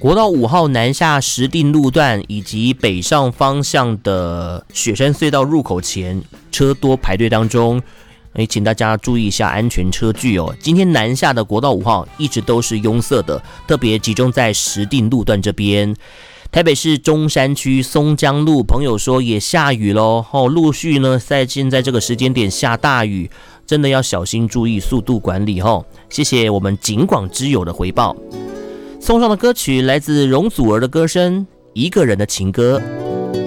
国道5号南下石碇路段以及北上方向的雪山隧道入口前车多排队当中，请大家注意一下安全车距哦。今天南下的国道5号一直都是拥塞的，特别集中在石碇路段这边。台北市中山区松江路，朋友说也下雨咯，陆续呢在现在这个时间点下大雨，真的要小心注意速度管理哦。谢谢我们警广之友的回报。送上的歌曲来自容祖儿的歌声《一个人的情歌》。